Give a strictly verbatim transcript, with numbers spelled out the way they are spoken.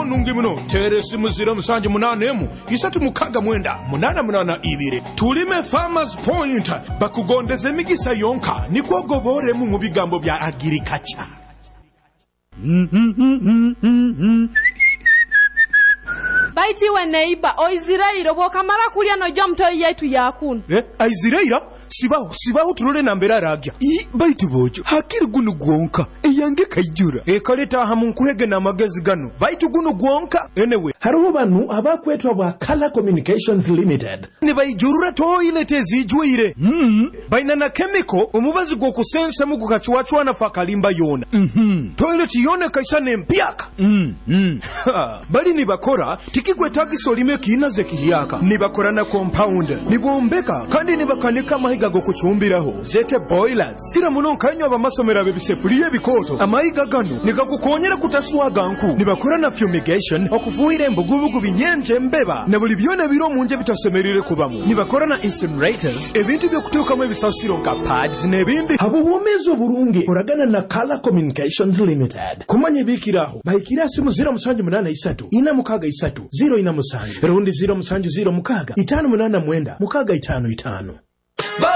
muno nungi muno tere simu ziro musanje munane mu isatu mukaga mwenda munana munana ibire tulime Farmers Point bakugondeze emigisa yonka nikwo gobore mu bigambo bya agriculture. Baiti we neighbor oizirairo bokamara kulya no jamtoyi yetu yakunu. Eh aiziraira sibaho sibaho turole nambera ragya. I baiti bojo hakiri gunu gwonka eyange kayjura. E kaleta hamu nkuhege na magezi gano. Baiti gunu gwonka anyway. Hariho banu abakwetwa bwa Color Communications Limited. Ne bayijurura to ile tezijwire. Mhm. Baina na chemical omubazi gwo kusensa mu kukachwachwa na fakalimba yona. Mhm. Toilet yone kaisa ne mpiaka. Mhm. Bali ni bakora tikigwe tagiso lime kinaze kihiyaka. Ni bakora na compound. Ni bombeka kandi ni bakanika mahiga go kuchumbiraho. Zete boilers. Kira muno kanywa bamasomera bebisefuriye bikoto. Amahiga gano ni gakukonyera kutaswaga nku. Ni bakora na fumigation okufuira embugubugu binyenje mbeba. Na buli byone biro munje bitasemerire kubamu. Ni bakora na incinerators. Ebintu byo kutukamu ebisasiro nka pads nebindi. Abo bomezo burungi oragana na Color Communications Limited. Kumanye bikiraho. Bayikira simu ziro musanje munana isatu. Ina mukaga isatu. Ziro ina musanje. Rundi ziro musanje ziro mukaga. Itano munana mwenda. Mukaga itano itano.